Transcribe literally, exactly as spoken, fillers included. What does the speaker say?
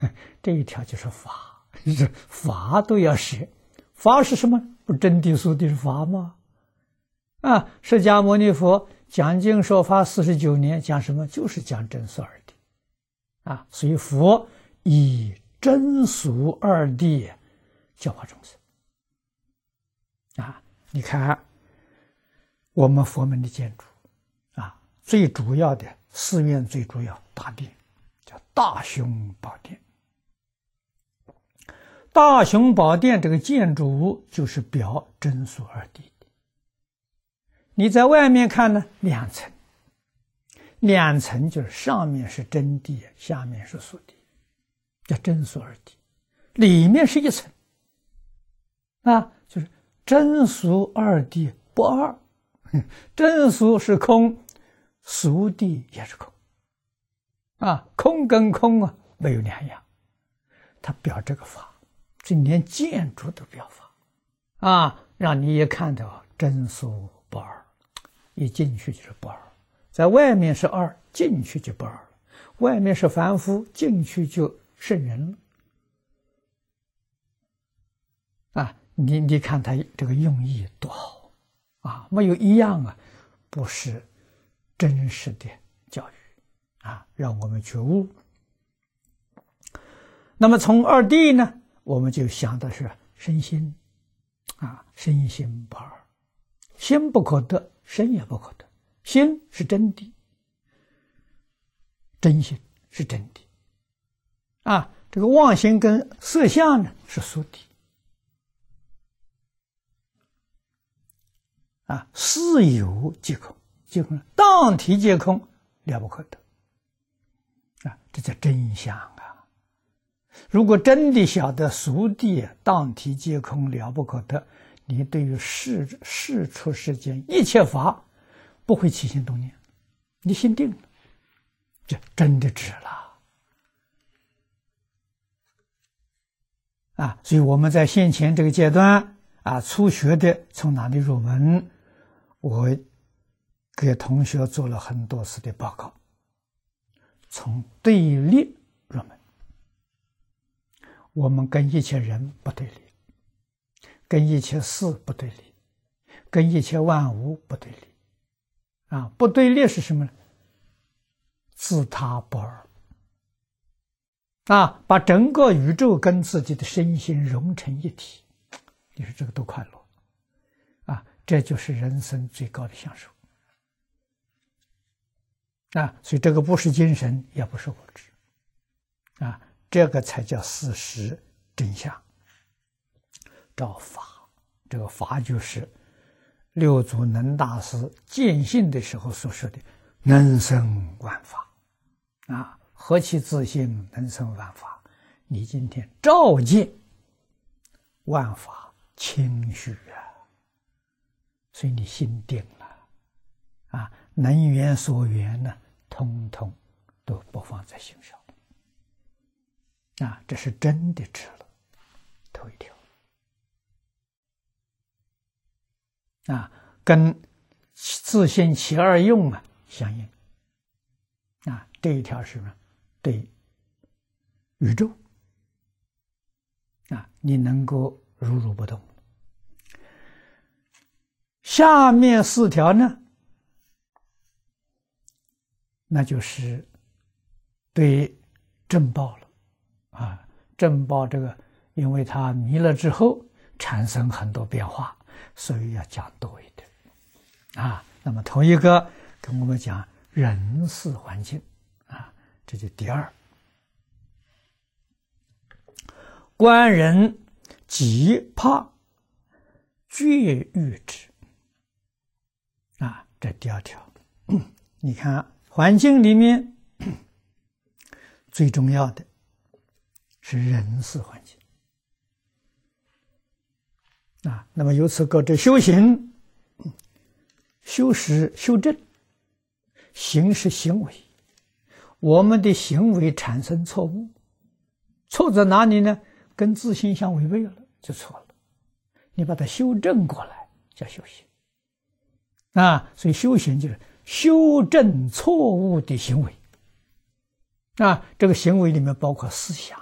这一条就是法，是法都要舍。法是什么？不真谛俗谛是法吗？啊，释迦牟尼佛讲经说法四十九年，讲什么？就是讲真俗二谛啊。所以佛以真俗二谛教化众生啊。你看我们佛门的建筑啊，最主要的寺院，最主要大殿叫大雄宝殿。大雄宝殿这个建筑物就是表真俗二谛的。你在外面看呢，两层，两层就是上面是真谛，下面是俗谛，叫真俗二谛。里面是一层啊，就是真俗二谛不二，真俗是空，俗谛也是空啊，空跟空啊没有两样，它表这个法。这连建筑都表法啊，让你一看到真俗不二，一进去就是不二，在外面是二，进去就不二了。外面是凡夫，进去就圣人了啊！你你看他这个用意多好啊，没有一样啊不是真实的教育啊，让我们觉悟。那么从二谛呢，我们就想的是身心啊，身心不二，心不可得，身也不可得。心是真谛，真心是真谛啊。这个妄心跟色相呢是俗谛啊。似有即空，即空当体皆空，了不可得啊，这叫真相啊。如果真的晓得俗谛当体皆空，了不可得，你对于世世出世间一切法不会起心动念，你心定了，这真的知了啊！所以我们在现前这个阶段啊，初学的从哪里入门？我给同学做了很多次的报告，从对立入门。我们跟一切人不对立，跟一切事不对立，跟一切万物不对立啊！不对立是什么呢？自他不二啊！把整个宇宙跟自己的身心融成一体，你说这个多快乐啊！这就是人生最高的享受啊！所以这个不是精神，也不是物质啊，这个才叫事实真相。照法，这个法就是六祖能大师见性的时候所说的能生万法啊，何其自信能生万法。你今天照见万法轻虚啊，所以你心定了啊，能缘所缘呢，通通都不放在心上啊，这是真的知了头一条啊，跟自性其二用啊相应啊，这一条是什么？对宇宙啊，你能够如如不动。下面四条呢，那就是对正报了啊。正报这个，因为它迷了之后产生很多变化，所以要讲多一点啊。那么头一个跟我们讲人事环境啊，这就第二。观人极怕绝欲之啊，这第二条。你看环境里面最重要的是人事环境啊。那么由此可知，修行修是修正，行是行为。我们的行为产生错误，错在哪里呢？跟自性相违背了，就错了。你把它修正过来，叫修行啊。所以修行就是修正错误的行为啊。这个行为里面包括思想